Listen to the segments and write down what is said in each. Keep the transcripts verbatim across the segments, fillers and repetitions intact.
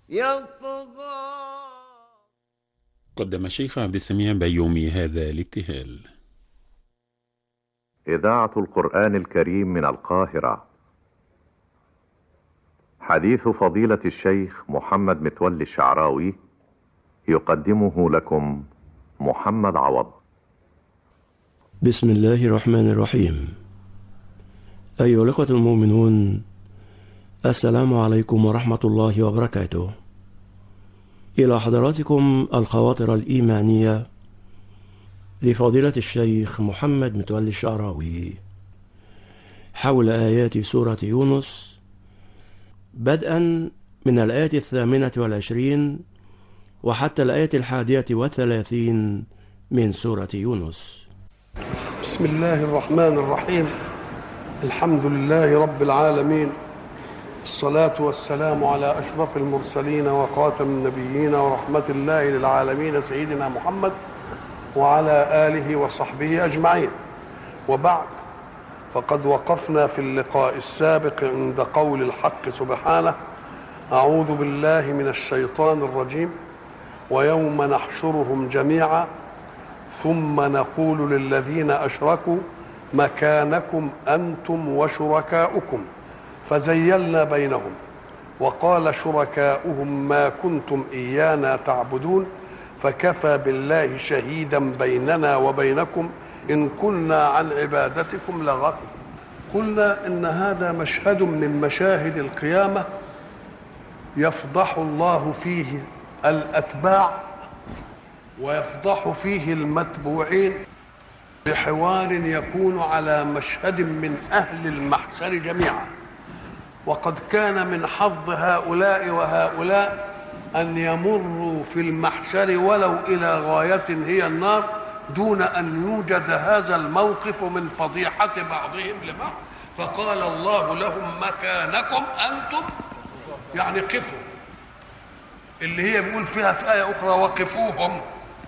يطغى. قدم الشيخ عبد السميع بيومي هذا الابتهال. إذاعة القرآن الكريم من القاهرة. حديث فضيلة الشيخ محمد متولي الشعراوي يقدمه لكم محمد عوض. بسم الله الرحمن الرحيم. أيها الأخوة المؤمنون، السلام عليكم ورحمة الله وبركاته. إلى حضراتكم الخواطر الإيمانية لفضيلة الشيخ محمد متولي الشعراوي حول آيات سورة يونس، بدءا من الآية الثامنة والعشرين وحتى الآية الحادية والثلاثين من سورة يونس. بسم الله الرحمن الرحيم. الحمد لله رب العالمين، الصلاة والسلام على أشرف المرسلين وخاتم النبيين ورحمة الله للعالمين سيدنا محمد وعلى آله وصحبه أجمعين. وبعد، فقد وقفنا في اللقاء السابق عند قول الحق سبحانه: أعوذ بالله من الشيطان الرجيم، ويوم نحشرهم جميعا ثم نقول للذين أشركوا مكانكم أنتم وشركاؤكم فزيلنا بينهم وقال شركاؤهم ما كنتم إيانا تعبدون فكفى بالله شهيدا بيننا وبينكم إن كنا عن عبادتكم لغافلين. قلنا إن هذا مشهد من مشاهد القيامة يفضح الله فيه الأتباع ويفضح فيه المتبوعين بحوار يكون على مشهد من أهل المحشر جميعا. وقد كان من حظ هؤلاء وهؤلاء أن يمروا في المحشر ولو إلى غاية هي النار، دون أن يوجد هذا الموقف من فضيحة بعضهم لبعض. فقال الله لهم مكانكم أنتم، يعني قفوا، اللي هي بيقول فيها في آية أخرى وقفوهم،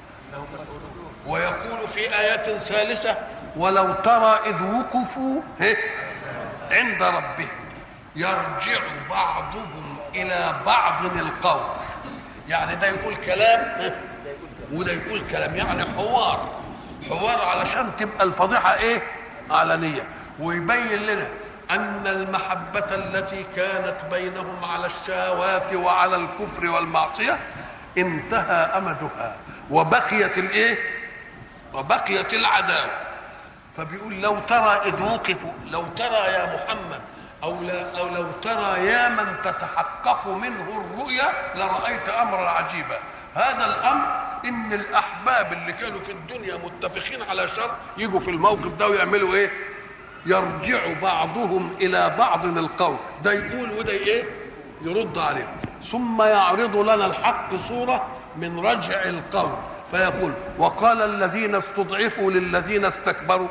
ويقول في آيات ثالثة ولو ترى إذ وقفوا عند ربهم يرجع بعضهم إلى بعض القول. يعني ده يقول كلام وده يقول كلام، يعني حوار حوار علشان تبقى الفضيحة إيه؟ علنية. ويبين لنا أن المحبة التي كانت بينهم على الشهوات وعلى الكفر والمعصية انتهى أمدها وبقيت الإيه؟ وبقيت العداوة. فبيقول لو ترى إذ وقفوا، لو ترى يا محمد أو, لا أو لو ترى يا من تتحقق منه الرؤيا لرأيت أمرا عجيبا. هذا الأمر إن الأحباب اللي كانوا في الدنيا متفقين على شر يجوا في الموقف ده ويعملوا إيه؟ يرجع بعضهم إلى بعض القول، ده يقول وده إيه؟ يرد عليه. ثم يعرض لنا الحق صورة من رجع القول فيقول: وقال الذين استضعفوا للذين استكبروا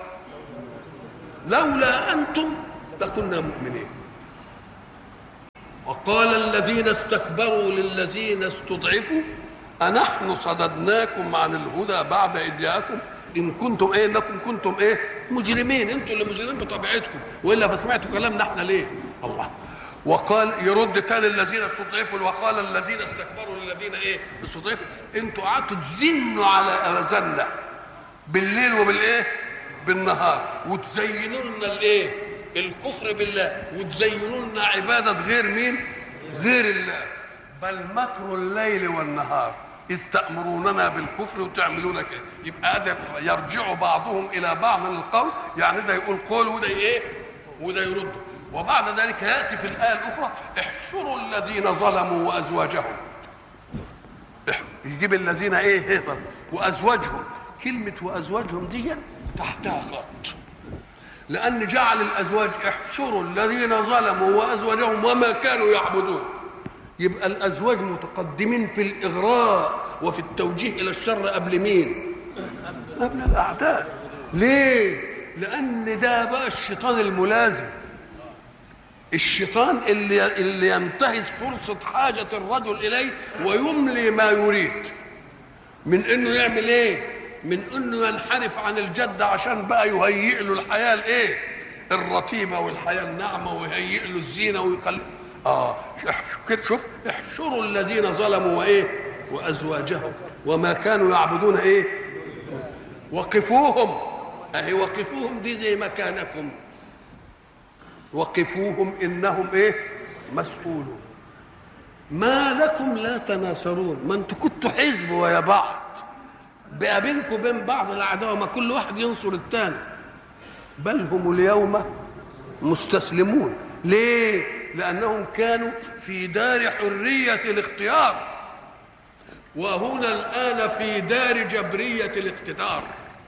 لولا أنتم لكنا مؤمنين. وقال الذين استكبروا للذين استضعفوا أنحن صددناكم عن الهدى بعد إذ جاءكم إن كنتم إيه إنكم كنتم إيه مجرمين. أنتم اللي مجرمين بطبيعتكم، وإلا فسمعتوا كلامنا إحنا ليه؟ الله. وقال يرد تاني الذين استضعفوا، وقال الذين استكبروا للذين ايه استضعفوا انتوا قعدتوا تزنوا على اذاننا بالليل وبالايه بالنهار، وتزينوا لنا الايه الكفر بالله، وتزينوا لنا عباده غير مين؟ غير الله. بل مكر الليل والنهار إذ تأمروننا بالكفر وتعملون كده. يبقى هذا يرجع بعضهم الى بعض القول، يعني ده يقول قول وده ايه وده يرد. وبعد ذلك يأتي في الآية الأخرى: احشروا الذين ظلموا وأزواجهم. يجيب الذين إيه وأزواجهم. كلمة وأزواجهم دي تحتها خط، لأن جعل الأزواج احشروا الذين ظلموا وأزواجهم وما كانوا يعبدون. يبقى الأزواج متقدمين في الإغراء وفي التوجيه إلى الشر قبل مين؟ قبل الأعداء. ليه؟ لأن ده بقى الشيطان الملازم، الشيطان اللي اللي ينتهز فرصة حاجة الرجل إليه ويملي ما يريد من إنه يعمل إيه؟ من إنه ينحرف عن الجدة عشان بقى يهيئ له الحياة الإيه؟ الرتيبة والحياة الناعمة، ويهيئ له الزينة ويخلي اه كده شوف احشروا الذين ظلموا وايه وازواجهم وما كانوا يعبدون ايه وقفوهم. اهي وقفوهم دي زي مكانكم، وقفوهم انهم ايه مسؤولون. ما لكم لا تناصرون، ما انتوا كنتوا حزب ويا بعض، بقى بينكم وبين بعض العداوه، ما كل واحد ينصر الثاني. بل هم اليوم مستسلمون. ليه؟ لانهم كانوا في دار حريه الاختيار، وهنا الان في دار جبريه الاقتدار.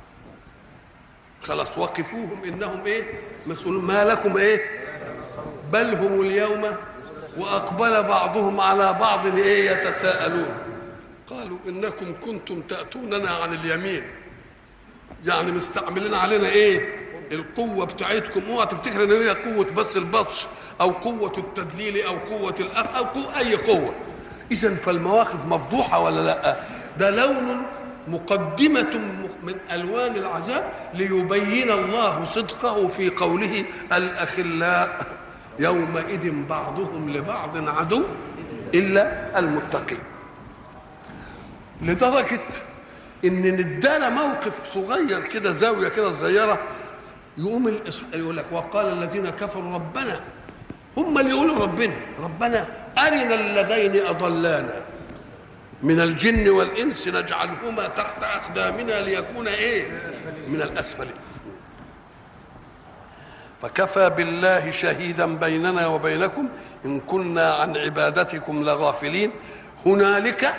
خلاص وقفوهم انهم ايه مسؤولون. ما لكم ايه بل هم اليوم واقبل بعضهم على بعض ايه يتساءلون قالوا انكم كنتم تاتوننا عن اليمين، يعني مستعملين علينا ايه القوه بتاعتكم. اوعى تفتكر ان هي قوه بس البطش او قوه التدليل او قوه الأف او قوة اي قوه. اذا فالمواقف مفضوحه ولا لا؟ ده لون مقدمة من ألوان العذاب ليبين الله صدقه في قوله الأخلاء يومئذ بعضهم لبعض عدو إلا المتقين. لدرجة إن ندانا موقف صغير كده، زاوية كده صغيرة، يقوم يقول لك وقال الذين كفروا ربنا، هم اللي يقولوا ربنا ربنا أرنا اللذين أضلانا من الجن والإنس نجعلهما تحت أقدامنا ليكون إيه من الأسفلين. فكفى بالله شهيدا بيننا وبينكم إن كنا عن عبادتكم لغافلين هنالك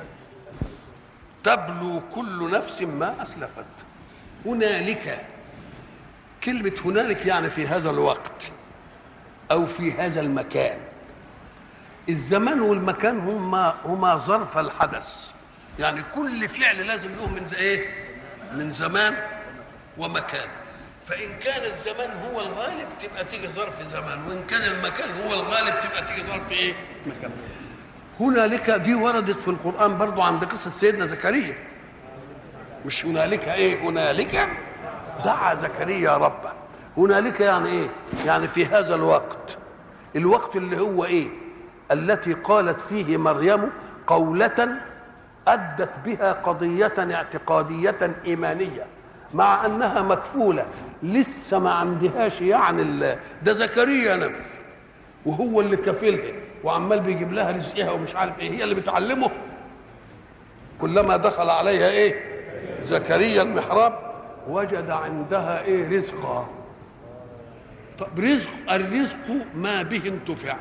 تبلو كل نفس ما أسلفت. هنالك، كلمة هنالك يعني في هذا الوقت أو في هذا المكان. الزمان والمكان هما هما ظرف الحدث، يعني كل فعل لازم له من ايه من زمان ومكان. فإن كان الزمان هو الغالب تبقى تيجي ظرف زمان، وإن كان المكان هو الغالب تبقى تيجي ظرف ايه مكان. هنالك دي وردت في القرآن برضو عند قصة سيدنا زكريا. مش هنالك ايه هنالك دعا زكريا ربه. هنالك يعني ايه يعني في هذا الوقت، الوقت اللي هو ايه التي قالت فيه مريم قولة أدت بها قضية اعتقادية إيمانية، مع أنها مكفولة لسه ما عندهاش يعني ده زكريا نبي وهو اللي كفلها وعمال بيجيب لها رزقها ومش عارف ايه، هي اللي بتعلمه. كلما دخل عليها ايه زكريا المحراب وجد عندها ايه رزقا. طب رزق الرزق ما به انتفع،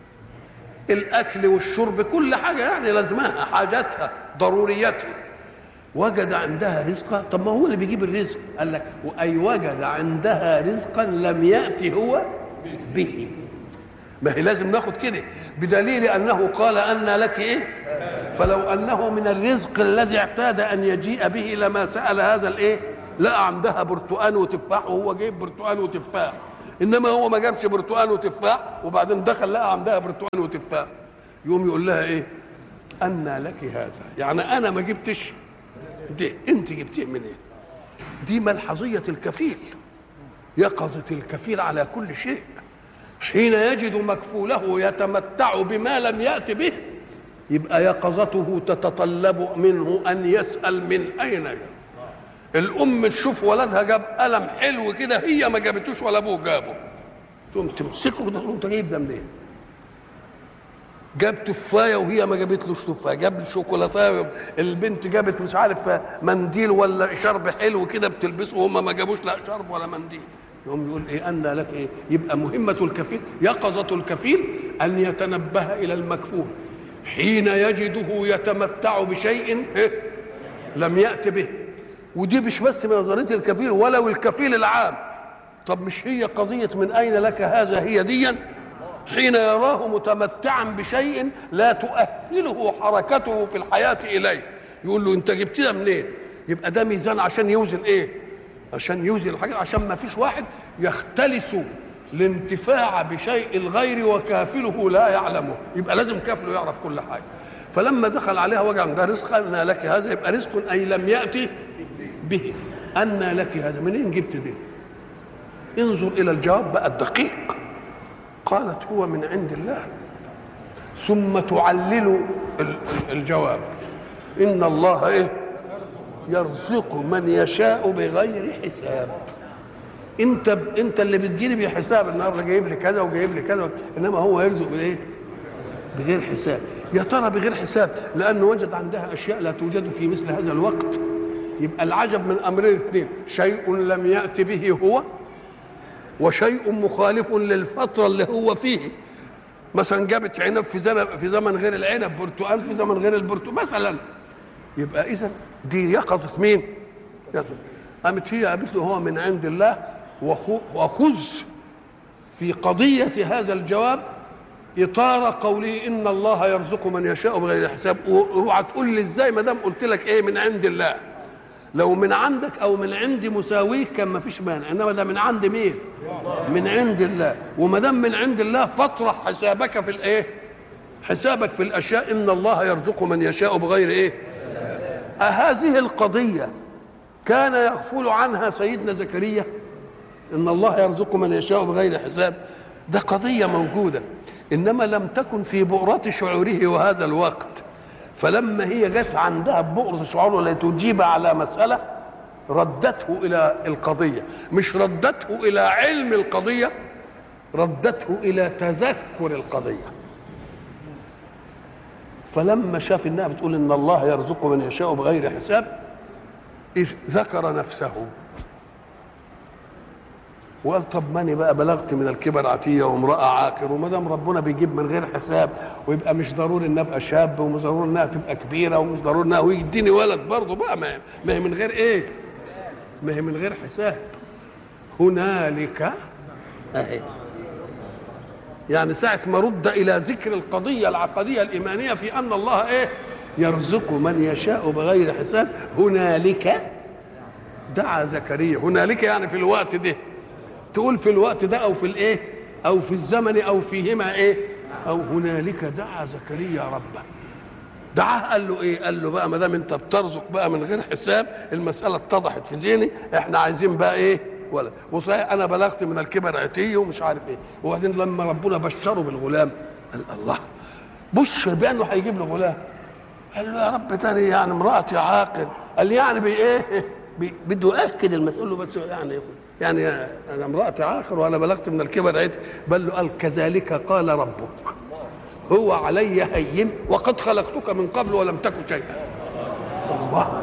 الاكل والشرب كل حاجه يعني لازمها حاجاتها ضرورياتها. وجد عندها رزقا، طب ما هو اللي بيجيب الرزق. قال لك واي وجد عندها رزقا لم ياتي هو به. ما هي لازم ناخد كده، بدليل انه قال ان لك ايه فلو انه من الرزق الذي اعتاد ان يجيء به لما سال هذا الايه لقى عندها برتقان وتفاح وهو جايب برتقان وتفاح، انما هو ما جابش برتقان وتفاح وبعدين دخل لقى عندها برتقان وتفاح. يقوم يقول لها ايه أنى لك هذا، يعني انا ما جبتش دي، انت جبتيه منين؟ إيه؟ دي ملحظيه الكفيل، يقظه الكفيل على كل شيء. حين يجد مكفوله يتمتع بما لم يأت به يبقى يقظته تتطلب منه ان يسأل من اين جاء. الام تشوف ولدها جاب قلم حلو كده هي ما جابتوش ولا ابوه جابه، تقوم تمسكه كده تقول انت جايب ده منين؟ جاب تفايه وهي ما جابتلوش تفايه، جاب شوكولاته البنت جابت مش عارف منديل ولا شرب حلو كده بتلبسه وهم ما جابوش لا شرب ولا منديل. يقوم يقول ايه أن لك ايه؟ يبقى مهمه الكفيل يقظه الكفيل ان يتنبه الى المكفول حين يجده يتمتع بشيء إيه؟ لم يأت به. ودي مش بس من نظريه الكفيل ولو الكفيل العام. طب مش هي قضيه من اين لك هذا هي ديا؟ حين يراه متمتعا بشيء لا تؤهله حركته في الحياه اليه يقول له انت جبتها منين؟ يبقى ده ميزان عشان يوزن ايه؟ عشان يوزن الحاجه، عشان ما فيش واحد يختلس الانتفاع بشيء الغير وكافله لا يعلمه، يبقى لازم كافله يعرف كل حاجه. فلما دخل عليها وجع عندها رزق أن لك هذا، يبقى رزق اي لم ياتي به. أن لك هذا منين جبت ده؟ انظر الى الجواب بقى الدقيق. قالت هو من عند الله. ثم تعلل الجواب. إن الله إيه؟ يرزق من يشاء بغير حساب. انت انت اللي بتجيلي بحساب، النهارده جايب لي كذا وجايب لي كذا، انما هو يرزق بايه؟ بغير حساب. يا ترى بغير حساب لانه وجد عندها اشياء لا توجد في مثل هذا الوقت. يبقى العجب من امرين اثنين، شيء لم يأت به هو وشيء مخالف للفتره اللي هو فيه. مثلا جابت عنب في زمن في زمن غير العنب، برتقال في زمن غير البرتقال مثلا. يبقى اذا دي يقظه مين؟ قامت هي قالت له هو من عند الله، وخذ في قضيه هذا الجواب اطار قوله ان الله يرزق من يشاء بغير حساب. اوعى تقول لي ازاي ما دام قلت لك ايه من عند الله. لو من عندك او من عندي مساويك كان ما فيش مانع، انما ده من عند مين؟ من عند الله. وما دام من عند الله فاطرح حسابك في الايه؟ حسابك في الاشياء. ان الله يرزق من يشاء بغير ايه؟ أهذه القضيه كان يغفل عنها سيدنا زكريا؟ ان الله يرزق من يشاء بغير حساب، ده قضيه موجوده، انما لم تكن في بؤرة شعوره وهذا الوقت. فلما هي جت عندها بؤرة شعوره لتجيب على مسألة ردته إلى القضية، مش ردته إلى علم القضية، ردته إلى تذكر القضية. فلما شاف إنها بتقول إن الله يرزق من يشاء بغير حساب إذ ذكر نفسه وقال طب ماني بقى بلغت من الكبر عتيه وامراه عاقر، وما دام ربنا بيجيب من غير حساب ويبقى مش ضروري ان ابقى شاب ومش ضروري انها تبقى كبيره ومش ضروري انها ويديني ولد برضه بقى، ما هي من غير ايه؟ ما هي من غير حساب. هنالك اهي يعني ساعه ما رد الى ذكر القضيه العقديه الايمانيه في ان الله ايه؟ يرزق من يشاء بغير حساب. هنالك دعا زكريا. هنالك يعني في الوقت ده، تقول في الوقت ده او في الايه او في الزمن او فيهما ايه او هنالك دعا زكريا ربه. دعاه قال له ايه؟ قال له بقى ما دام انت بترزق بقى من غير حساب، المساله اتضحت في ذهني، احنا عايزين بقى ايه؟ ولا وصحيح انا بلغت من الكبر عتيه ومش عارف ايه. وبعدين لما ربنا بشره بالغلام قال الله بشر بانه هيجيب له غلام. قال له يا رب تاني يعني امراتي عاقل. قال يعني بايه؟ بده ياكد المسؤول بس يعني يعني انا امراتي عاقر وانا بلغت من الكبر عتي. بل له قال كذلك قال ربك هو علي هين وقد خلقتك من قبل ولم تك شيئا. الله.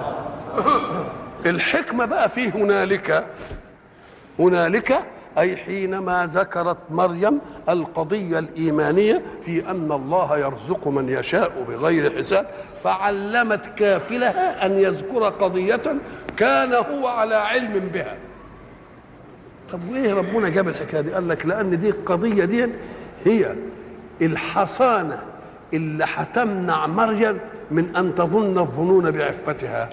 الحكمه بقى في هنالك. هنالك اي حينما ذكرت مريم القضيه الايمانيه في ان الله يرزق من يشاء بغير حساب، فعلمت كافلها ان يذكر قضيه كان هو على علم بها. طب وايه ربنا جاب الحكايه دي؟ قال لك لان دي القضيه دي هي الحصانه اللي هتمنع مريم من ان تظن الظنون بعفتها،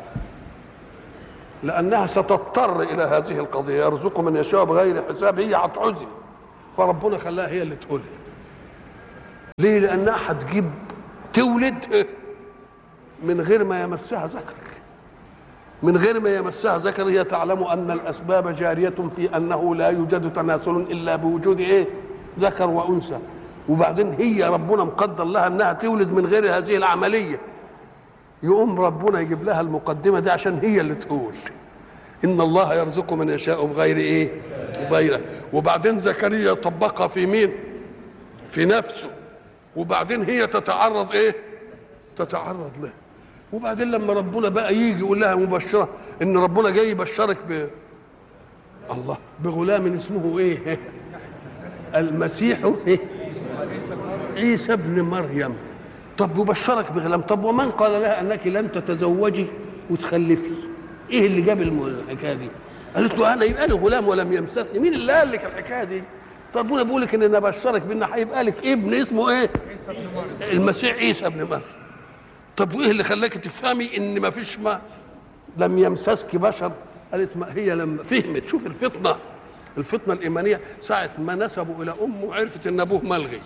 لانها ستضطر الى هذه القضيه يرزق من يشاء بغير حساب. هي هتعزي، فربنا خلاها هي اللي تقول. ليه؟ لانها هتجيب تولد من غير ما يمسها ذكر، من غير ما يمسها ذكر. هي تعلم ان الاسباب جاريه في انه لا يوجد تناسل الا بوجود ايه؟ ذكر وانثى. وبعدين هي ربنا مقدر لها انها تولد من غير هذه العمليه، يقوم ربنا يجيب لها المقدمه دي عشان هي اللي تقول ان الله يرزق من يشاء بغير ايه؟ بغيره. وبعدين زكريا طبقها في مين؟ في نفسه. وبعدين هي تتعرض ايه؟ تتعرض له. وبعدين لما ربنا بقى يجي يقول لها مبشره ان ربنا جاي يبشرك ب الله بغلام اسمه ايه؟ المسيح إيه؟ عيسى ابن مريم. طب يبشرك بغلام، طب ومن قال لها انك لن تتزوجي وتخلفي؟ ايه اللي جاب الحكايه دي؟ قالت له انا يبقى لي غلام ولم يمسسني. مين اللي قال لك الحكايه دي؟ طب ربنا بيقول لك ان انا بشرك بان هيبقى لك ابن اسمه ايه؟ عيسى ابن مريم. المسيح عيسى ابن مريم. طب وايه اللي خلاك تفهمي ان ما فيش ما لم يمسسك بشر؟ قالت ما هي لما فهمت. شوف الفطنه، الفطنه الايمانيه. ساعه ما نسبوا الى امه عرفت ان ابوه ملغي.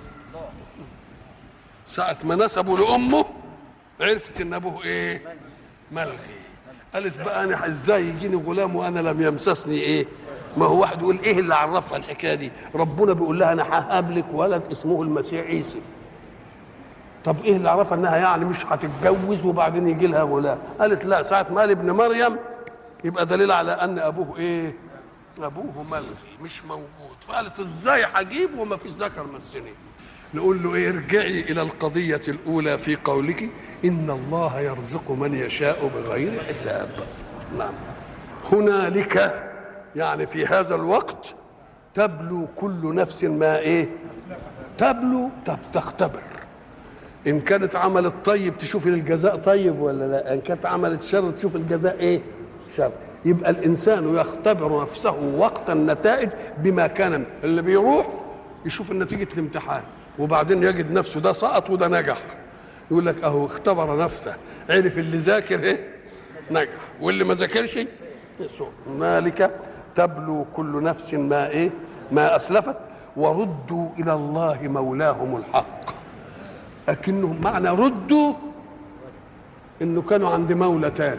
ساعه ما نسبوا لامه عرفت ان ابوه ايه؟ ملغي. قالت بقى انا ازاي يجيني غلام وانا لم يمسسني ايه؟ ما هو واحد يقول ايه اللي عرفها الحكايه دي؟ ربنا بيقول لها انا ههب لك ولد اسمه المسيح عيسى. طب ايه اللي عرفها انها يعني مش هتتجوز وبعدين يجي لها غلام؟ قالت لا، ساعه ما قال ابن مريم يبقى دليل على ان ابوه ايه؟ ابوه ملغي مش موجود. فقالت ازاي هجيب وما فيش ذكر من السنين؟ نقول له ايه؟ ارجعي الى القضيه الاولى في قولك ان الله يرزق من يشاء بغير حساب. نعم. هنالك يعني في هذا الوقت تبلو كل نفس ما ايه؟ تبلو تختبر. ان كانت عملت طيب تشوف الجزاء طيب ولا لا، ان كانت عملت شر تشوف الجزاء ايه؟ شر. يبقى الانسان يختبر نفسه وقت النتائج بما كان. اللي بيروح يشوف نتيجه الامتحان وبعدين يجد نفسه ده سقط وده نجح، يقول لك اهو اختبر نفسه، عرف اللي ذاكر ايه؟ نجح، واللي ما ذاكرش يسوء. هنالك تبلو كل نفس ما ايه؟ ما اسلفت وردوا الى الله مولاهم الحق. لكنهم معنى ردوا انه كانوا عند مولى تاني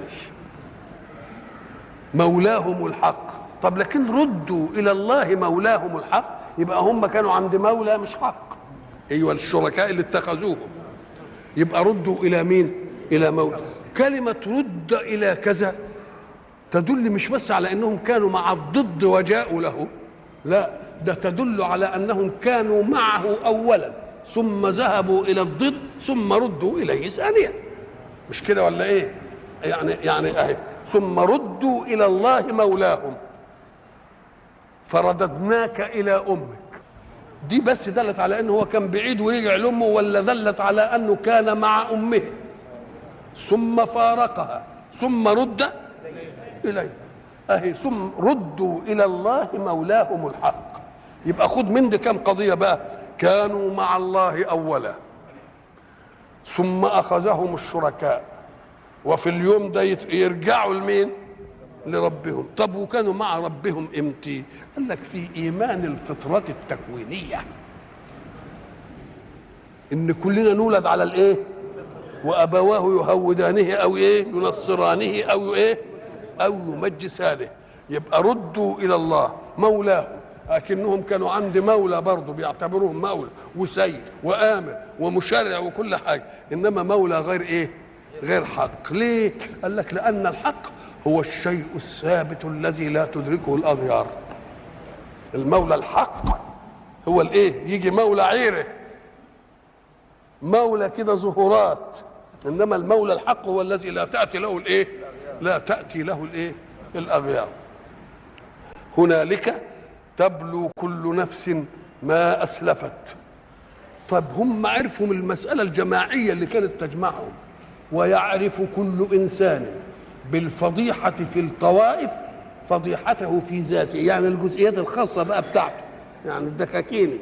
مولاهم الحق. طب لكن ردوا الى الله مولاهم الحق يبقى هم كانوا عند مولى مش حق. ايوه الشركاء اللي اتخذوهم. يبقى ردوا الى مين؟ الى مولى. كلمه رد الى كذا تدل مش بس على انهم كانوا مع الضد وجاءوا له، لا، ده تدل على انهم كانوا معه اولا ثم ذهبوا الى الضد ثم ردوا اليه ثانيا. مش كده ولا ايه؟ يعني يعني اهي ثم ردوا الى الله مولاهم فرددناك الى امك. دي بس دلت على انه هو كان بعيد ورجع لامه، ولا دلت على انه كان مع امه ثم فارقها ثم رد اليه؟ اهي ثم ردوا الى الله مولاهم الحق. يبقى خد من دي كم قضيه بقى؟ كانوا مع الله اولا ثم اخذهم الشركاء وفي اليوم ده يرجعوا لمين؟ لربهم. طب وكانوا مع ربهم امتى؟ قال لك في ايمان الفطره التكوينيه ان كلنا نولد على الايه؟ وابواه يهودانه او ايه؟ ينصرانه او ايه؟ او يمجسانه. يبقى ردوا الى الله مولاه. لكنهم كانوا عند مولى برضه بيعتبروهم مولى وسيد وامر ومشرع وكل حاجه، انما مولى غير ايه؟ غير حق. ليه؟ قال لك لان الحق هو الشيء الثابت الذي لا تدركه الاغيار. المولى الحق هو الايه؟ يجي مولى عيره، مولى كده ظهورات، انما المولى الحق هو الذي لا تاتي له الايه؟ لا تاتي له الايه؟ الاغيار. هنالك تبلو كل نفس ما اسلفت. طب هم عرفوا من المساله الجماعيه اللي كانت تجمعهم، ويعرف كل انسان بالفضيحه في الطوائف فضيحته في ذاته، يعني الجزئيات الخاصه بقى بتاعته، يعني الدكاكين.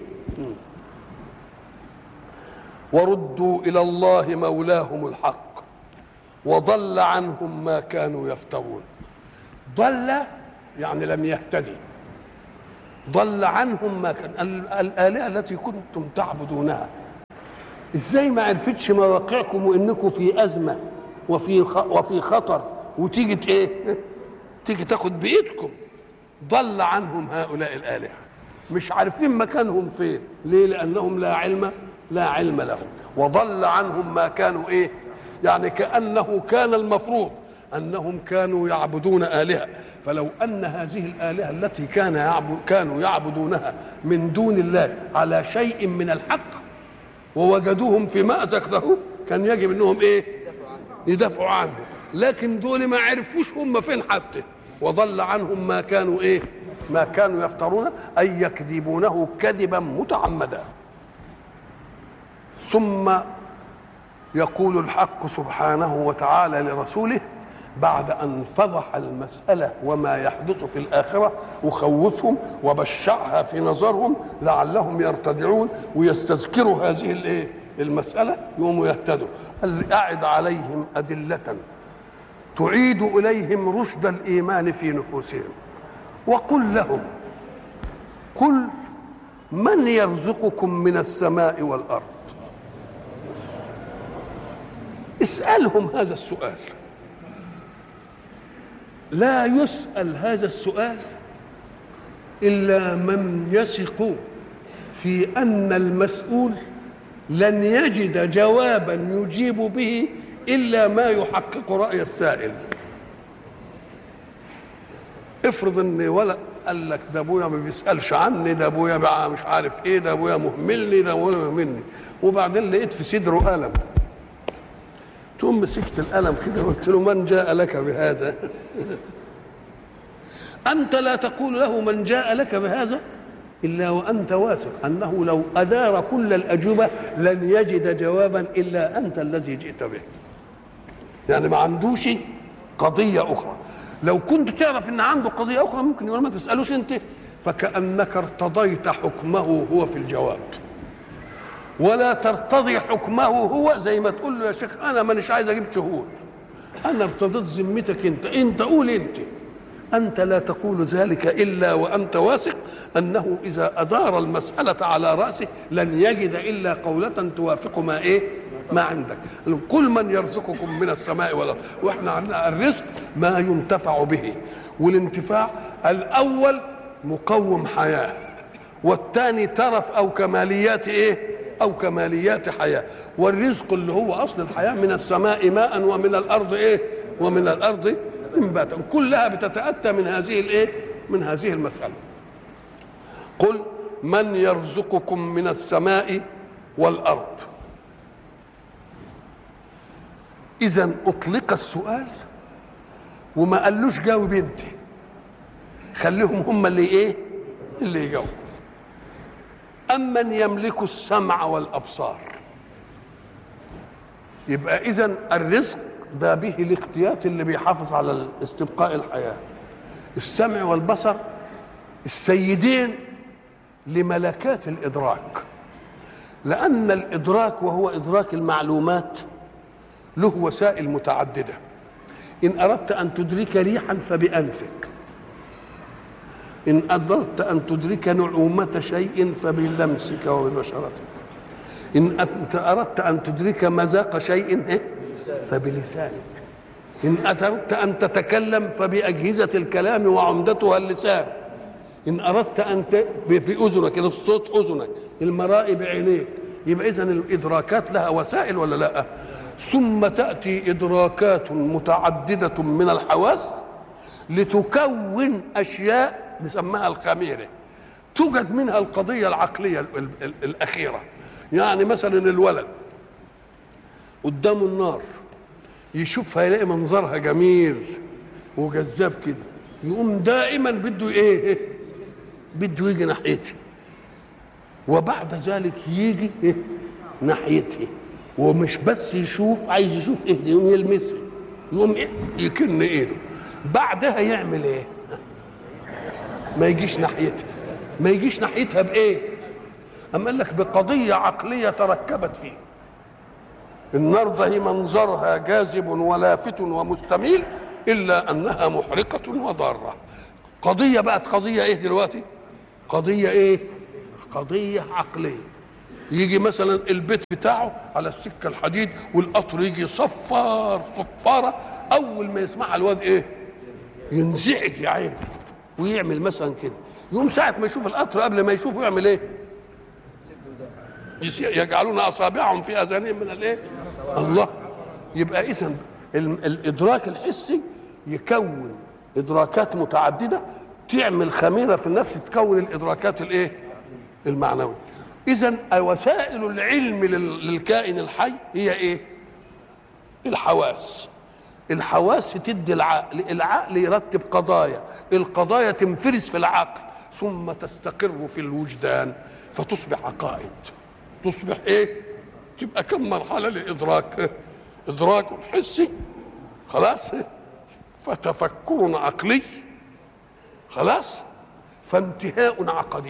وردوا الى الله مولاهم الحق وضل عنهم ما كانوا يفترون. ضل يعني لم يهتدي، ضل عنهم ما كان. الآلهة التي كنتم تعبدونها ازاي ما عرفتش مواقعكم وانكم في ازمه وفي وفي خطر وتيجي ايه؟ تيجي تاخد بايدكم. ضل عنهم هؤلاء الآلهة، مش عارفين مكانهم فين. ليه؟ لانهم لا علم لا علم لهم. وضل عنهم ما كانوا ايه؟ يعني كأنه كان المفروض انهم كانوا يعبدون آلهة، فلو ان هذه الآلهة التي كان يعبد كانوا يعبدونها من دون الله على شيء من الحق ووجدوهم في مأزق له كان يجب انهم ايه؟ يدافعوا عنه. لكن دول ما عرفوش هم فين حتى. وضل عنهم ما كانوا ايه؟ ما كانوا يفترون، اي يكذبونه كذبا متعمدا. ثم يقول الحق سبحانه وتعالى لرسوله بعد أن فضح المسألة وما يحدث في الآخرة وخوفهم وبشعها في نظرهم لعلهم يرتدعون ويستذكروا هذه الايه؟ المسألة يقوموا يهتدوا. قال أعد عليهم أدلة تعيد إليهم رشد الإيمان في نفوسهم وقل لهم قل من يرزقكم من السماء والأرض. اسألهم هذا السؤال. لا يسأل هذا السؤال إلا من يثق في أن المسؤول لن يجد جوابا يجيب به إلا ما يحقق رأي السائل. افرض ان ولا قال لك ده ابويا ما بيسالش عني، ده ابويا بقى مش عارف ايه، ده ابويا مهملني، ده ابويا مهملني، وبعدين لقيت في صدره قلم، تقوم مسكت القلم كده وقلت له من جاء لك بهذا؟ انت لا تقول له من جاء لك بهذا الا وانت واثق انه لو ادار كل الاجوبه لن يجد جوابا الا انت الذي جئت به. يعني ما عندوش قضيه اخرى. لو كنت تعرف ان عنده قضيه اخرى ممكن يقول ما تسالوش انت، فكانك ارتضيت حكمه هو في الجواب، ولا ترتضي حكمه هو زي ما تقول له يا شيخ انا مانيش عايز اجيب شهود، انا ارتضيت ذمتك انت، انت قول انت. انت لا تقول ذلك الا وانت واثق انه اذا ادار المساله على راسه لن يجد الا قوله توافق ما ايه ما عندك. قل من يرزقكم من السماء والارض، واحنا عندنا الرزق ما ينتفع به، والانتفاع الاول مقوم حياه، والثاني ترف او كماليات ايه او كماليات حياه، والرزق اللي هو اصل الحياه من السماء ماء ومن الارض ايه ومن الارض انباتا، كلها بتتاتى من هذه الايه من هذه المساله. قل من يرزقكم من السماء والارض. إذا أطلق السؤال وما قالوش جاوب أنت، خليهم هم اللي إيه؟ اللي يجاوب. أمن يملك السمع والأبصار، يبقى إذا الرزق ده به الاختيات اللي بيحافظ على استبقاء الحياة. السمع والبصر السيدين لملكات الإدراك، لأن الإدراك وهو إدراك المعلومات له وسائل متعددة. إن أردت أن تدرك ريحا فبأنفك، إن أردت أن تدرك نعومة شيء فبلمسك وببشرتك، إن أنت أردت أن تدرك مذاق شيء فبلسانك، إن أردت أن تتكلم فبأجهزة الكلام وعمدتها اللسان، إن أردت أن ت... في أذنك الصوت أذنك، المرائي بعينيك. يبقى إذن الإدراكات لها وسائل ولا لا؟ ثم تأتي إدراكات متعددة من الحواس لتكون أشياء نسميها الخميرة، توجد منها القضية العقلية الأخيرة. يعني مثلا الولد قدامه النار يشوفها يلاقي منظرها جميل وجذاب كده، يقوم دائما بده ايه بده يجي ناحيتها، وبعد ذلك يجي إيه؟ ناحيتها، ومش بس يشوف، عايز يشوف ايه، يقوم يلمسها، يقوم إيه؟ يكن ايده. بعدها يعمل ايه؟ ما يجيش ناحيتها. ما يجيش ناحيتها بايه؟ اما قال لك بقضيه عقليه تركبت فيه. النار ده هي منظرها جاذب ولافت ومستميل الا انها محرقه وضاره. قضيه بقت قضيه ايه دلوقتي؟ قضيه ايه؟ قضيه عقليه. يجي مثلا البيت بتاعه على السكه الحديد والقطر يجي صفار صفاره، اول ما يسمعها الواد ايه؟ ينزعج يا عيني ويعمل مثلا كده. يقوم ساعه ما يشوف القطر قبل ما يشوفه يعمل ايه؟ يجعلون اصابعهم في اذانهم من الايه؟ الله. يبقى اذا الادراك الحسي يكون ادراكات متعدده تعمل خميره في النفس تكون الادراكات الايه؟ المعنويه. اذا وسائل العلم للكائن الحي هي ايه؟ الحواس. الحواس تدي العقل، العقل يرتب قضايا، القضايا تنفرز في العقل ثم تستقر في الوجدان فتصبح عقائد. تصبح ايه؟ تبقى كم مرحله للادراك؟ ادراك حسي خلاص، فتفكر عقلي خلاص، فانتهاء عقدي.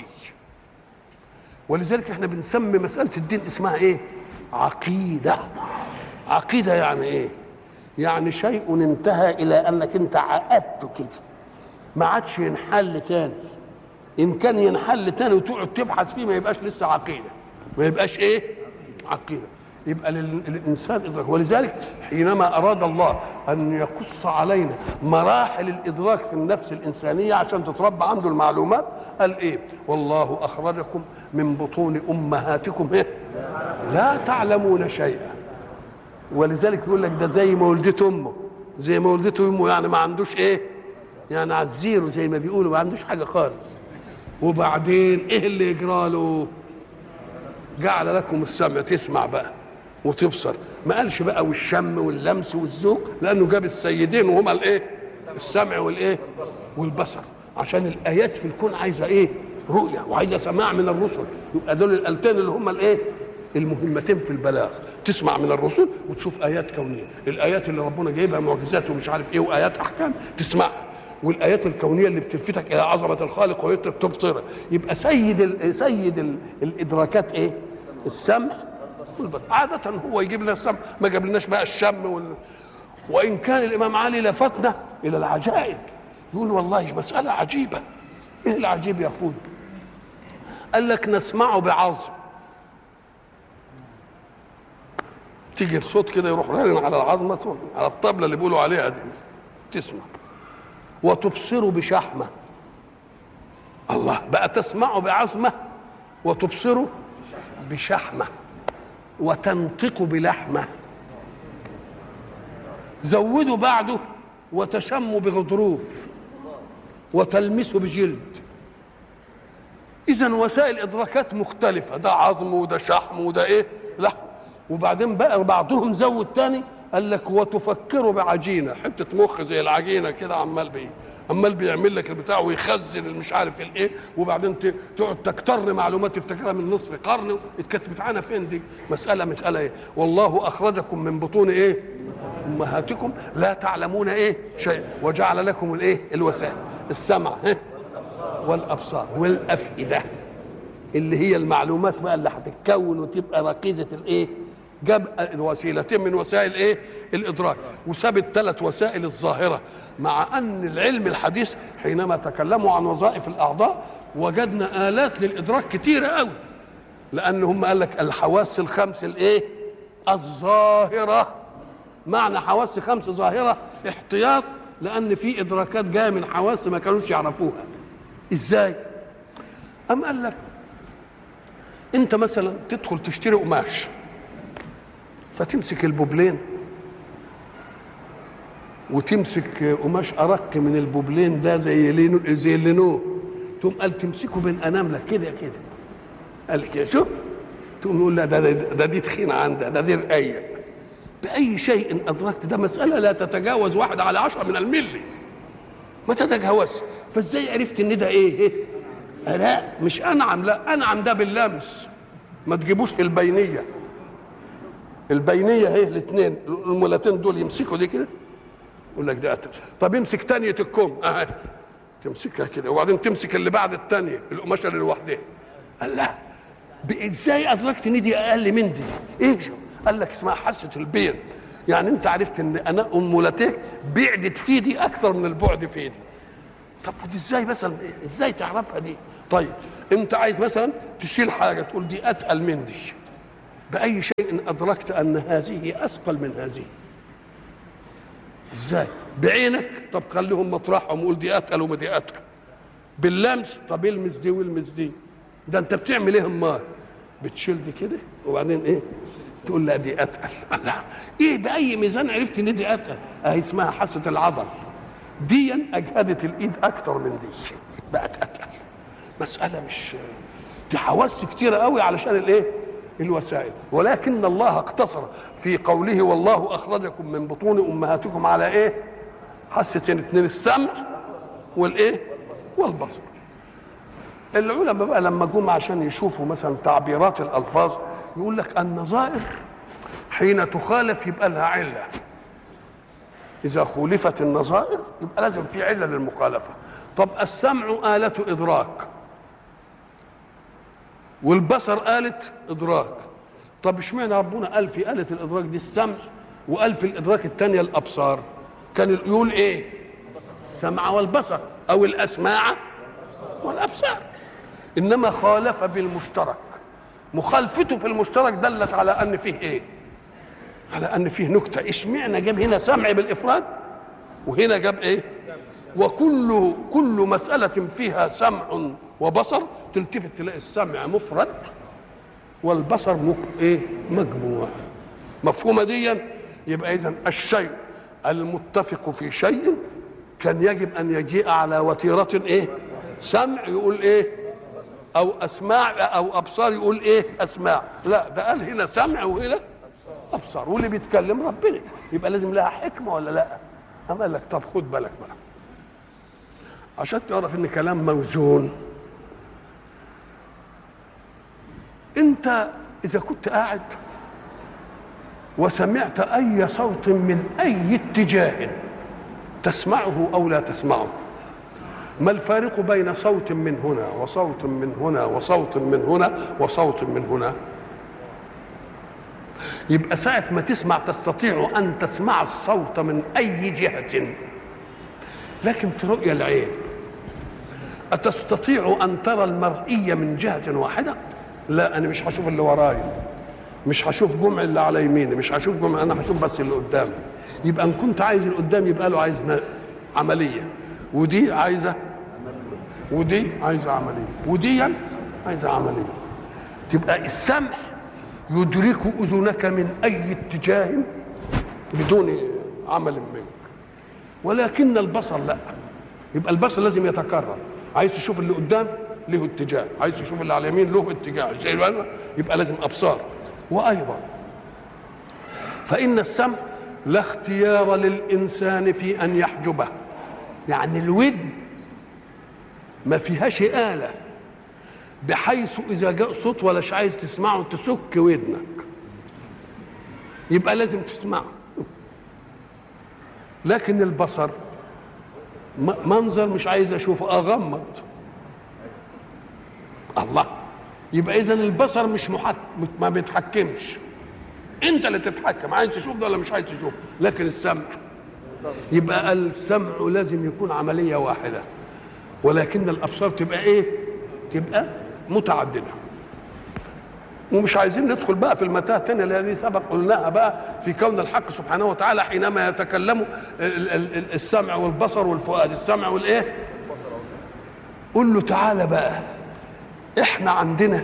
ولذلك احنا بنسمي مساله الدين اسمها ايه؟ عقيده. عقيده يعني ايه؟ يعني شيء انتهى الى انك انت عقدته كده ما عادش ينحل تاني. ان كان ينحل تاني وتقعد تبحث فيه ما يبقاش لسه عقيده، ما يبقاش ايه؟ عقيده. يبقى للانسان ادراك. ولذلك حينما اراد الله ان يقص علينا مراحل الادراك في النفس الانسانيه عشان تتربى عنده المعلومات، قال ايه؟ والله اخرجكم من بطون امهاتكم ايه؟ لا تعلمون شيئا. ولذلك يقول لك ده زي ما ولدته امه، زي ما ولدته امه، يعني ما عندوش ايه، يعني على الزيرو زي ما بيقولوا، ما عندوش حاجه خالص. وبعدين ايه اللي يجرى له؟ جعل لكم السمع، تسمع بقى وتبصر. ما قالش بقى والشم واللمس والذوق، لانه جاب السيدين وهما الايه؟ السمع والايه؟ والبصر. عشان الايات في الكون عايزه ايه؟ رؤيه، وعايزه سماع من الرسل. يبقى دول الالتين اللي هما الايه؟ المهمتين في البلاغ. تسمع من الرسل وتشوف ايات كونيه، الايات اللي ربنا جايبها معجزات ومش عارف ايه وايات احكام تسمعها، والايات الكونيه اللي بتلفتك الى عظمه الخالق وتبصرها. يبقى سيد ال سيد ال الادراكات ايه؟ السمع والبصر. عاده هو يجيب لنا السمع، ما جابلناش بقى الشم وال... وان كان الامام علي لفتنا الى العجائب، يقول والله مساله عجيبه. ايه العجيب يا اخوي؟ قال لك نسمعه بعظم، تيجي الصوت كده يروح رن على العظمه، على الطبله اللي بيقولوا عليها دي، تسمع. وتبصر بشحمه. الله، بقى تسمع بعظمه وتبصر بشحمه وتنطق بلحمه. زودوا بعده وتشم بغضروف وتلمس بجلد. اذا وسائل ادراكات مختلفه، ده عظم وده شحم وده ايه؟ لحم. وبعدين بقى بعضهم زود تاني، قال لك وتفكر بعجينه، حته مخ زي العجينه كده، عمال بيه عمال بيعمل لك البتاع ويخزن المش عارف الايه، وبعدين تقعد تكتر معلومات تفتكرها من نصف قرن. اتكتبت عنها فين دي؟ مساله مساله ايه؟ والله اخرجكم من بطون ايه؟ امهاتكم لا تعلمون ايه شيء، وجعل لكم الايه؟ الوسائل، السمع والابصار والافئده، اللي هي المعلومات بقى اللي هتتكون وتبقى ركيزه الايه؟ جاب وسيلتين من وسائل ايه؟ الادراك، وساب الثلاث وسائل الظاهره. مع ان العلم الحديث حينما تكلموا عن وظائف الاعضاء وجدنا الات للادراك كتيره قوي، لان هم قال لك الحواس الخمس الايه؟ الظاهره. معنى حواس خمس ظاهره احتياط، لان في ادراكات جايه من حواس ما كانوش يعرفوها. ازاي؟ ام قال لك انت مثلا تدخل تشتري قماش، فتمسك البوبلين وتمسك قماش ارق من البوبلين ده زي لينو زي اللينو، تقوم قال تمسكه بين اناملك كده كده، قال كده شوف، تقوم يقول لا ده, ده, ده دي تخينه عندها، ده دي رقيق. باي شيء ادركت ده مساله لا تتجاوز واحد على عشرة من الملي، ما تتجاوز. فازاي عرفت ان ده ايه؟ ايه؟ لا مش انعم، لا انعم ده باللمس، ما تجيبوش في البينيه. البينيه هي الاثنين المولتين دول يمسكوا دي كده، يقول لك ده قتل. طب امسك تانية الكم اهي، تمسكها كده، وبعدين تمسك اللي بعد الثانيه القماشه اللي لوحدها. قال لا، ازاي ادركت ان دي اقل من دي؟ ايه؟ قال لك اسمها حاسه البين. يعني انت عرفت ان انا امولتك بعدت في دي اكثر من البعد في دي. طب ودي ازاي مثلا؟ ازاي تعرفها دي؟ طيب انت عايز مثلا تشيل حاجه تقول دي اتقل من دي، باي شيء ادركت ان هذه اثقل من هذه؟ ازاي؟ بعينك، طب خليهم مطرحهم وقول دي اتقل وما دي اتقل. باللمس، طب المس دي والمس دي. ده انت بتعمل ايه؟ امال بتشيل دي كده وبعدين ايه؟ تقول لا دي اتقل. لا ايه؟ باي ميزان عرفت ان دي اتقل؟ اهي اسمها حاسه العضل. دي اجهدت الايد اكتر من دي، بقت اتقل. مساله مش دي حواس كتيره قوي علشان الايه؟ الوسائل. ولكن الله اقتصر في قوله والله اخرجكم من بطون امهاتكم على ايه؟ حاستين اثنين، السمع والايه؟ والبصر. العلماء بقى لما جم عشان يشوفوا مثلا تعبيرات الالفاظ، يقول لك النظائر حين تخالف يبقى لها عله. اذا خولفت النظائر يبقى لازم في عله للمخالفه. طب السمع آلة ادراك، والبصر آلة ادراك. طب اشمعنى ربنا قال في آلة الادراك دي السمع وقال في الادراك الثانيه الابصار؟ كان يقول ايه؟ السمع والبصر او الاسماع والابصار. انما خالف بالمشترك. مخالفته في المشترك دلت على ان فيه ايه؟ على ان فيه نكته. اشمعنى جاب هنا سمع بالافراد وهنا جاب ايه؟ وكل كل مساله فيها سمع وبصر تلتفت تلاقي السمع مفرد والبصر مك... ايه مجموع. مفهومه دي؟ يبقى اذا الشيء المتفق في شيء كان يجب ان يجيء على وتيره ايه؟ سمع يقول ايه؟ او اسماع او ابصار يقول ايه؟ اسماع. لا، ده قال هنا سمع وهنا ابصار، واللي بيتكلم ربنا، يبقى لازم لها حكمه ولا لا؟ أما قال لك طب خد بالك بقى عشان تعرف ان كلام موزون. انت اذا كنت قاعد وسمعت اي صوت من اي اتجاه تسمعه او لا تسمعه، ما الفارق بين صوت من هنا وصوت من هنا وصوت من هنا وصوت من هنا؟ يبقى ساعة ما تسمع تستطيع أن تسمع الصوت من أي جهة، لكن في رؤية العين أتستطيع أن ترى المرئية من جهة واحدة؟ لا، أنا مش هشوف اللي ورايا، مش هشوف جمع اللي على يميني، مش هشوف جمع، أنا هشوف بس اللي قدامي. يبقى إن كنت عايز اللي قدامي يبقى له عايز عملية، ودي عايزة، ودي عايزة عملية، ودي عايزة عملية. تبقى السمع يدرك أذنك من أي اتجاه بدون عمل منك، ولكن البصر لا. يبقى البصر لازم يتكرر، عايز تشوف اللي قدام له اتجاه، عايز تشوف اللي على اليمين له اتجاه، يبقى لازم أبصار. وأيضا فإن السمع لا اختيار للإنسان في أن يحجبه، يعني الودن ما فيهاش آلة بحيث إذا جاء صوت ولا مش عايز تسمعه تسك ودنك، يبقى لازم تسمعه. لكن البصر منظر مش عايز أشوفه أغمض، الله، يبقى إذن البصر مش محك... ما بيتحكمش، أنت اللي تتحكم، عايز تشوف ده ولا مش عايز تشوف. لكن السمع، يبقى السمع لازم يكون عملية واحدة، ولكن الأبصار تبقى إيه؟ تبقى متعددة. ومش عايزين ندخل بقى في المتاهة الثانية اللي سبق قلناها بقى في كون الحق سبحانه وتعالى حينما يتكلم السمع والبصر والفؤاد، السمع والايه؟ قل له تعالى بقى، احنا عندنا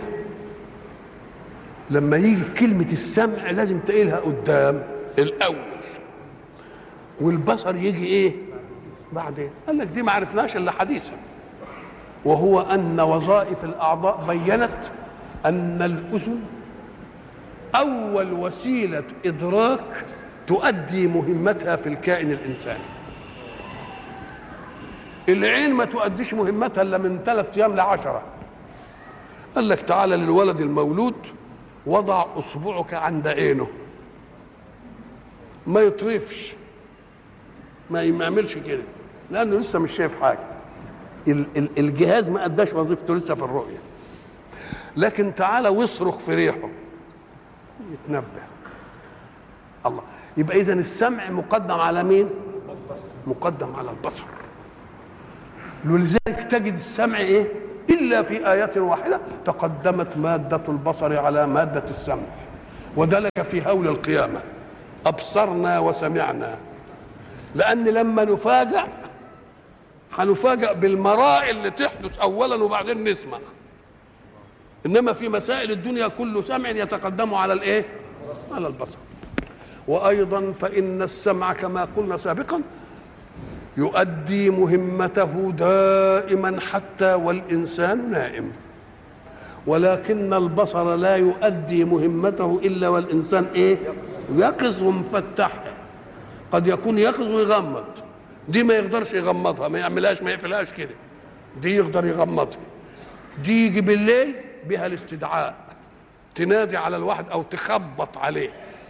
لما يجي في كلمة السمع لازم تقيلها قدام الأول، والبصر يجي ايه؟ بعدين. قال لك دي ما عرفناش الا حديثا، وهو أن وظائف الأعضاء بيّنت أن الأذن أول وسيلة إدراك تؤدي مهمتها في الكائن الإنساني. العين ما تؤديش مهمتها إلا من ثلاثة أيام لعشرة. قال لك تعالى للولد المولود وضع أصبعك عند عينه، ما يطرفش، ما يعملش كده لأنه لسه مش شايف حاجة، الجهاز ما أداش وظيفته لسه في الرؤية. لكن تعالى واصرخ في ريحه يتنبه. الله، يبقى إذن السمع مقدم على مين؟ مقدم على البصر. ولذلك تجد السمع إيه؟ إلا في آية واحدة تقدمت مادة البصر على مادة السمع، وذلك في هول القيامة أبصرنا وسمعنا. لأن لما نفاجأ هنفاجأ بالمرائي اللي تحدث أولا وبعدين نسمع، إنما في مسائل الدنيا كل سمع يتقدم على الإيه؟ على البصر. وأيضا فإن السمع كما قلنا سابقا يؤدي مهمته دائما حتى والإنسان نائم، ولكن البصر لا يؤدي مهمته إلا والإنسان إيه؟ يقظ ومفتح. قد يكون يقظ ويغمض، دي ما يقدرش يغمضها، ما يعملهاش، ما يقفلهاش كده، دي يقدر يغمضها. دي يجي بالليل بها الاستدعاء، تنادي على الواحد أو تخبط عليه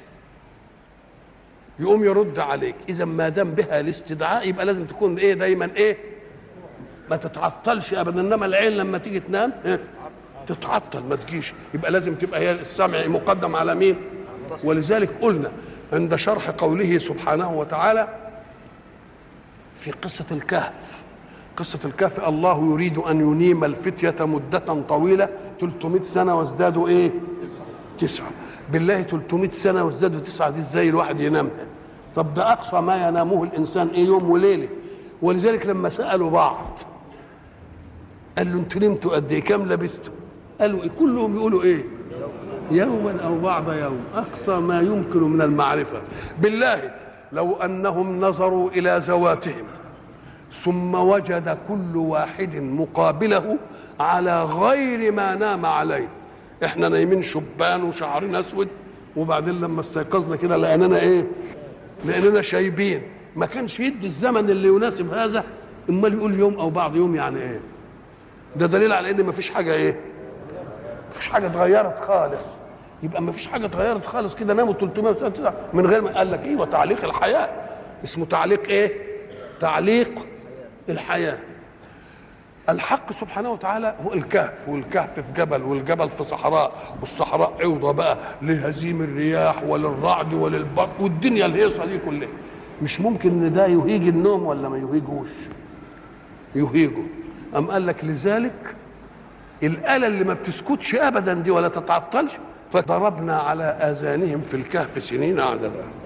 يقوم يرد عليك. إذا ما دام بها الاستدعاء يبقى لازم تكون إيه؟ دايما إيه؟ ما تتعطلش أبدا. إنما العين لما تيجي تنام إيه؟ تتعطل ما تجيش. يبقى لازم تبقى هي السمع مقدم على مين؟ ولذلك قلنا عند شرح قوله سبحانه وتعالى في قصة الكهف، قصة الكهف الله يريد أن ينيم الفتية مدة طويلة ثلاثمائة سنة وازدادوا إيه؟ تسعة. بالله ثلاثمائة سنة وازدادوا تسعة دي إزاي الواحد ينام؟ طب ده أقصى ما ينامه الإنسان إيه؟ يوم وليلة. ولذلك لما سألوا بعض قال له أنتوا نمتوا قد إيه؟ كم لبستوا؟ قالوا إيه؟ كلهم يقولوا إيه؟ يوما أو بعض يوم، أقصى ما يمكن من المعرفة. بالله لو أنهم نظروا إلى ذواتهم ثم وجد كل واحد مقابله على غير ما نام عليه. احنا نايمين شبان وشعرنا اسود، وبعدين لما استيقظنا كده لقينانا ايه؟ لقينانا شايبين. ما كانش يدي الزمن اللي يناسب هذا، امال يقول يوم او بعض يوم يعني ايه؟ ده دليل على ان ما فيش حاجه ايه؟ ما فيش حاجه اتغيرت خالص. يبقى ما فيش حاجه اتغيرت خالص كده، ناموا ثلاثمائة سنه من غير ما قال لك ايه؟ وتعليق الحياه اسمه تعليق ايه؟ تعليق الحياه. الحق سبحانه وتعالى هو الكهف، والكهف في جبل، والجبل في صحراء، والصحراء عوضه بقى لهزيم الرياح وللرعد وللبرق والدنيا الهيصه دي كلها. مش ممكن ان ده يهيج النوم ولا ما يهيجوش؟ يهيجه. أم قال لك لذلك الآلة اللي ما بتسكتش أبدا دي ولا تتعطلش، فضربنا على آذانهم في الكهف سنين عددا.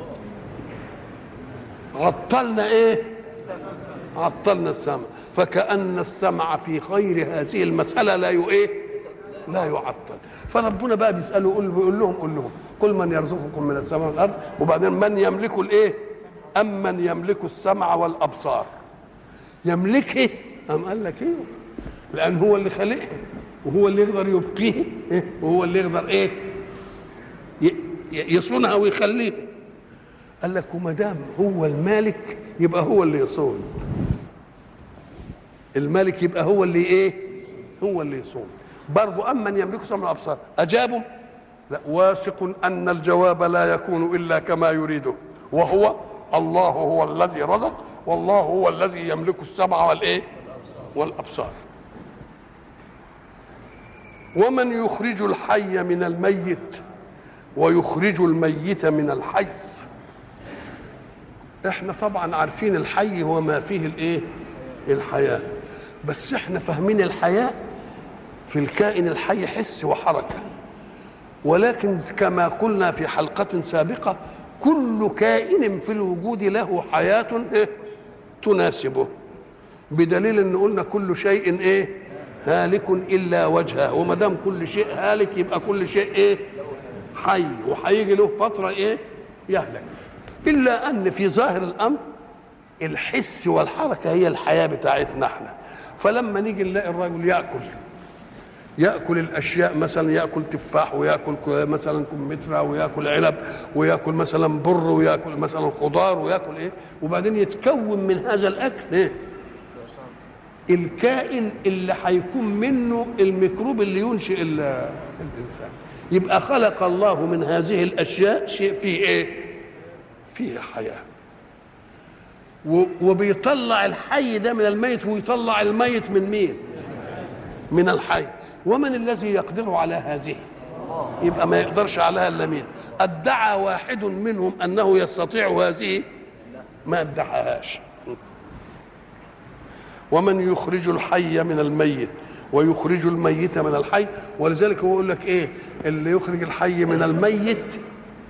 عطلنا إيه؟ عطلنا السمع، فكأن السمع في خير هذه المسألة لا إيه؟ لا يعطل. فربنا بقى بيسأله، بيقول لهم قول لهم كل من يرزقكم من السماء والأرض، وبعدين من يملك الإيه؟ أم من يملك السمع والأبصار. يملك إيه؟ أم قال لك إيه؟ لأن هو اللي خلقه، وهو اللي يقدر يبقيه، وهو اللي يقدر إيه؟ يصونها ويخليه. قال لك وما دام هو المالك يبقى هو اللي يصون. المالك يبقى هو اللي إيه؟ هو اللي يصون. برضه أمن يملك السمع والأبصار أجابوا؟ لا، واثق أن الجواب لا يكون إلا كما يريده، وهو الله هو الذي رزق، والله هو الذي يملك السمع والإيه؟ والأبصار. ومن يخرج الحي من الميت ويخرج الميت من الحي. احنا طبعا عارفين الحي هو ما فيه الايه؟ الحياة. بس احنا فاهمين الحياة في الكائن الحي حس وحركة، ولكن كما قلنا في حلقة سابقة كل كائن في الوجود له حياة إيه؟ تناسبه، بدليل ان قلنا كل شيء ايه؟ هالك الا وجهه. وما دام كل شيء هالك يبقى كل شيء ايه؟ حي، وهيجي له فتره ايه؟ يهلك. الا ان في ظاهر الامر الحس والحركه هي الحياه بتاعتنا احنا. فلما نيجي نلاقي الرجل ياكل ياكل الاشياء، مثلا ياكل تفاح، وياكل مثلا كمثرى، وياكل عنب، وياكل مثلا بر، وياكل مثلا خضار، وياكل ايه، وبعدين يتكون من هذا الاكل ايه؟ الكائن اللي هيكون منه الميكروب اللي ينشئ الانسان. يبقى خلق الله من هذه الاشياء شيء فيه ايه؟ فيه حياه. وبيطلع الحي ده من الميت، ويطلع الميت من مين؟ من الحي. ومن الذي يقدر على هذه؟ يبقى ما يقدرش عليها الا مين؟ ادعى واحد منهم انه يستطيع هذه؟ ما ادعاهاش. ومن يخرج الحي من الميت ويخرج الميت من الحي. ولذلك هو يقول لك ايه؟ اللي يخرج الحي من الميت